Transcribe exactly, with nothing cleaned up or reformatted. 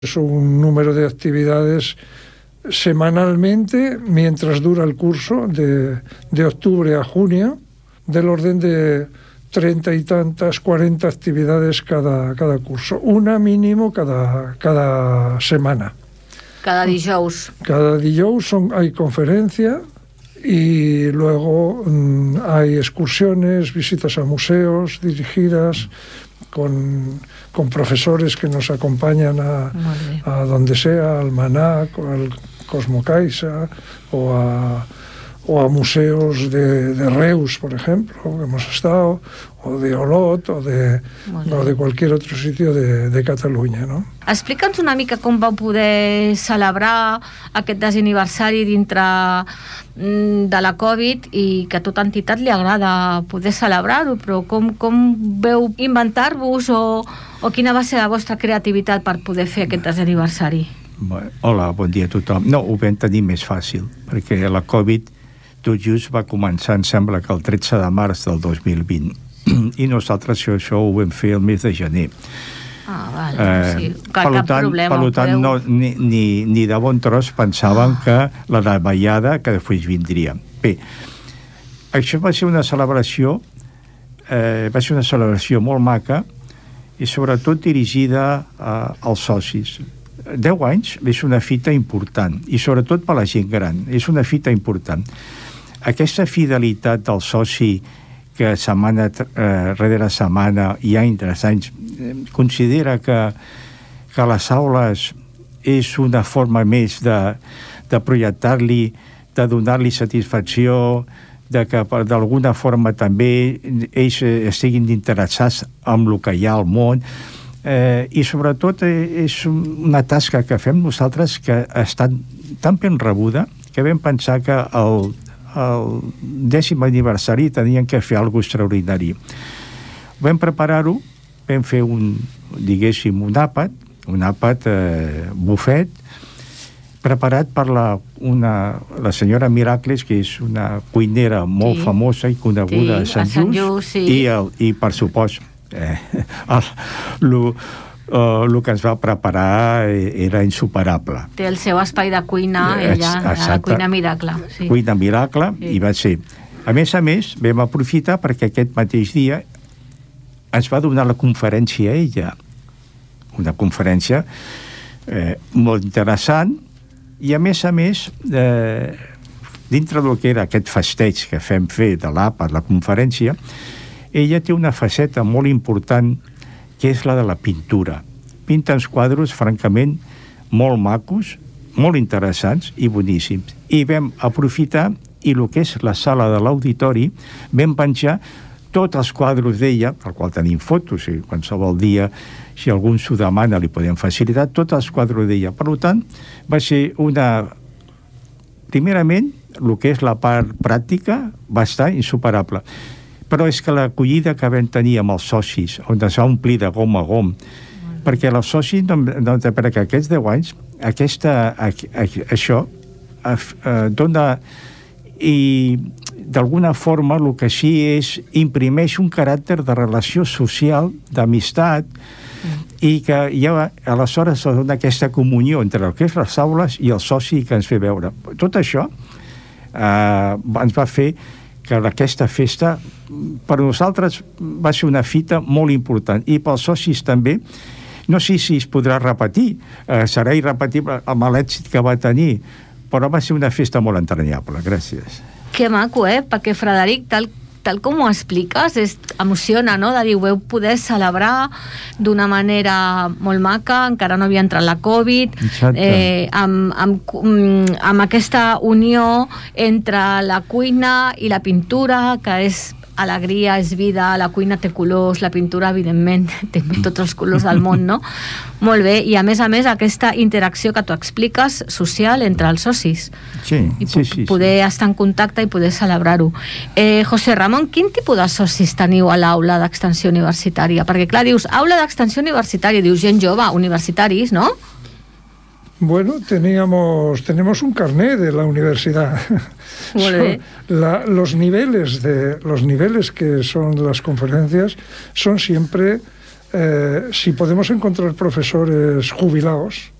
Es un número de actividades semanalmente mientras dura el curso, de, de octubre a junio, del orden de treinta y tantas, cuarenta actividades cada, cada curso, una mínimo cada, cada semana. Cada dijous. Cada dijous son, hay conferencia y luego mmm, hay excursiones, visitas a museos dirigidas con, con profesores que nos acompañan a, a donde sea, al Manac, o al Cosmo Caixa, o a, o a museos de, de Reus, por ejemplo, que hemos estado, o de Olot, o de, o de cualquier otro sitio de, de Catalunya, no? Explica'ns una mica com vau poder celebrar aquest desaniversari dintre de la Covid i que a tota entitat li agrada poder celebrar-ho, però com, com veu inventar-vos o, o quina va ser la vostra creativitat per poder fer aquest desaniversari? Hola, bon dia a tothom. No, ho vam tenir més fàcil, perquè la Covid tot just va començar, em sembla que el tretze de març del dos mil vint, i nosaltres això, això ho vam fer el mes de gener. Ah, vale, eh, sí. Cap, per cap tant, problema. Per tant, no, ni, ni, ni de bon tros pensàvem ah. que la davallada que després vindria. Bé, això va ser una celebració, eh, va ser una celebració molt maca i sobretot dirigida a, als socis. Deu anys és una fita important i sobretot per la gent gran, és una fita important. Aquesta fidelitat del soci que setmana eh, rere setmana i any tras anys eh, considera que, que les aules és una forma més de, de projectar-li, de donar-li satisfacció, de que d'alguna forma també ells estiguin interessats en el que hi ha al món, eh, i sobretot eh, és una tasca que fem nosaltres que ha estat tan ben rebuda que vam pensar que el el dècim aniversari tenien que fer alguna cosa extraordinari. Vam preparar-ho, vam fer un, diguéssim, un àpat, un àpat eh, bufet, preparat per la, una, la senyora Miracles, que és una cuinera molt sí. famosa i coneguda sí, a Sant Just, Just sí. i, el, i per supost eh, el, lo, Uh, el que ens va preparar era insuperable. Té el seu espai de cuina, ella, la cuina Miracle. Sí. Cuina Miracle, sí. I va ser. A més a més, vam aprofitar perquè aquest mateix dia ens va donar la conferència a ella. Una conferència eh, molt interessant i a més a més, eh, dintre del que era aquest festeig que fem fer de l'àpat, la conferència, ella té una faceta molt important que és la de la pintura. Pinta uns quadres, francament, molt macos, molt interessants i boníssims. I vam aprofitar, i el que és la sala de l'auditori, vam penjar tots els quadres d'ella, pel qual tenim fotos, i qualsevol dia, si algú s'ho demana, li podem facilitar, tots els quadres d'ella. Per tant, va ser una... Primerament, el que és la part pràctica va estar insuperable. Però és que l'acollida que vam tenir amb els socis, on es va omplir de gom a gom, mm. perquè els socis, no, no, perquè aquests deu anys, aquesta, a, a, això a, a, dona, i d'alguna forma el que sí és, imprimeix un caràcter de relació social, d'amistat, mm. i que hi ha, aleshores, dona aquesta comunió entre el que és les aules i el soci que ens ve veure. Tot això eh, ens va fer que aquesta festa per nosaltres va ser una fita molt important i pels socis també. No sé si es podrà repetir, eh, serà irrepetible amb l'èxit que va tenir, però va ser una festa molt entranyable. Gràcies. Que maco, eh? Perquè, Frederic, tal, tal com ho expliques, és, emociona, no?, de dir, ho veu poder celebrar d'una manera molt maca, encara no havia entrat la Covid, eh, amb, amb, amb aquesta unió entre la cuina i la pintura, que és alegria, és vida, la cuina té colors, la pintura, evidentment, té tots els colors del món, no? Molt bé, i a més a més aquesta interacció que tu expliques, social, entre els socis. Sí, I sí, sí. poder sí. estar en contacte i poder celebrar-ho. Eh, José Ramon, quin tipus de socis teniu a l'aula d'extensió universitària? Perquè, clar, dius, aula d'extensió universitària, dius gent jove, universitaris, no? Bueno, teníamos, tenemos un carné de la universidad. Son la, los niveles de los niveles que son las conferencias son siempre eh, si podemos encontrar profesores jubilados,